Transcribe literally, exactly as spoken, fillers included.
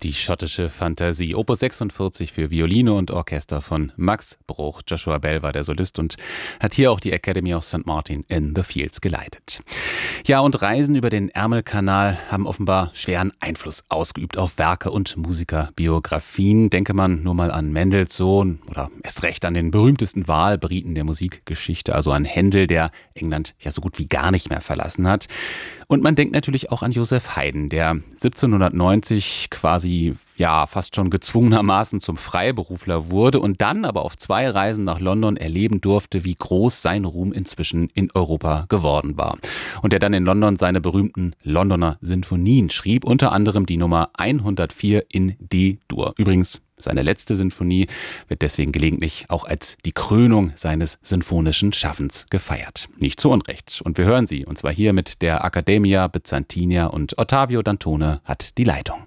Die schottische Fantasie, Opus sechsundvierzig für Violine und Orchester von Max Bruch. Joshua Bell war der Solist und hat hier auch die Academy of Sankt Martin in the Fields geleitet. Ja, und Reisen über den Ärmelkanal haben offenbar schweren Einfluss ausgeübt auf Werke und Musikerbiografien. Denke man nur mal an Mendelssohn oder erst recht an den berühmtesten Wahlbriten der Musikgeschichte, also an Händel, der England ja so gut wie gar nicht mehr verlassen hat. Und man denkt natürlich auch an Joseph Haydn, der siebzehnhundertneunzig quasi ja fast schon gezwungenermaßen zum Freiberufler wurde und dann aber auf zwei Reisen nach London erleben durfte, wie groß sein Ruhm inzwischen in Europa geworden war. Und der dann in London seine berühmten Londoner Sinfonien schrieb, unter anderem die Nummer hundertvier in D-Dur. Übrigens, seine letzte Sinfonie wird deswegen gelegentlich auch als die Krönung seines sinfonischen Schaffens gefeiert. Nicht zu Unrecht. Und wir hören sie, und zwar hier mit der Accademia Byzantinia, und Ottavio Dantone hat die Leitung.